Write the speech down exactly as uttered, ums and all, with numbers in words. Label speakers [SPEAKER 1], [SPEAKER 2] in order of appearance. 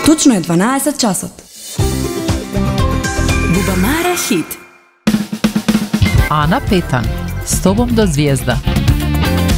[SPEAKER 1] Точно е дванаесет часот.
[SPEAKER 2] Бубамара хит.
[SPEAKER 3] Ана Петан, с тобом до звезда.